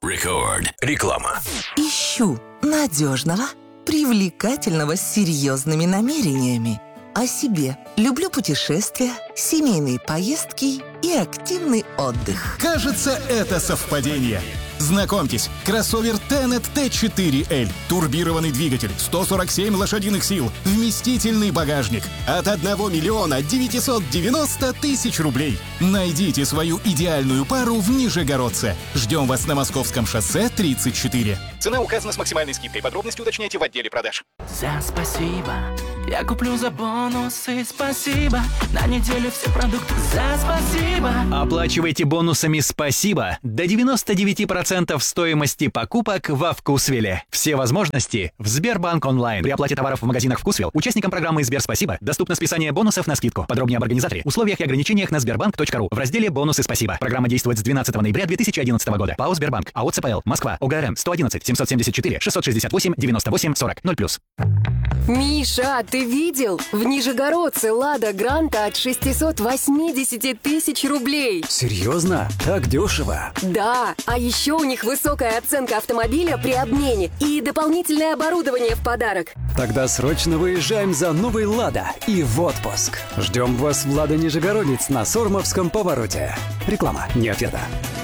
Record. Реклама. Ищу надежного, привлекательного с серьезными намерениями. О себе. Люблю путешествия, семейные поездки и активный отдых. Кажется, это совпадение. Знакомьтесь, кроссовер Tenet T4L. Турбированный двигатель, 147 лошадиных сил, вместительный багажник. От 1 миллиона 990 тысяч рублей. Найдите свою идеальную пару в Нижегородце. Ждем вас на Московском шоссе 34. Цена указана с максимальной скидкой. Подробности уточняйте в отделе продаж. За спасибо. Я куплю за бонусы, спасибо. На неделю все продукты за спасибо. Оплачивайте бонусами «Спасибо» до 99% стоимости покупок во Вкусвилле. Все возможности в Сбербанк онлайн. При оплате товаров в магазинах Вкусвилл участникам программы «Сберспасибо» доступно списание бонусов на скидку. Подробнее об организаторе, условиях и ограничениях на sberbank.ru в разделе «Бонусы спасибо». Программа действует с 12 ноября 2011 года. ПАО «Сбербанк». АО ЦПЛ. Москва. ОГРН 111 774 668 98 40 0+. Миша, ты видел? В Нижегородце «Лада Гранта» от 680 тысяч рублей. Серьезно? Так дешево? Да, а еще у них высокая оценка автомобиля при обмене и дополнительное оборудование в подарок. Тогда срочно выезжаем за новый «Лада» и в отпуск. Ждем вас в «Лада Нижегородец» на Сормовском повороте. Реклама, не ответа.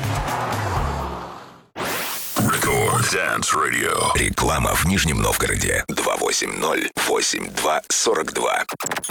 Record Dance Radio. Реклама в Нижнем Новгороде. 280-82-42.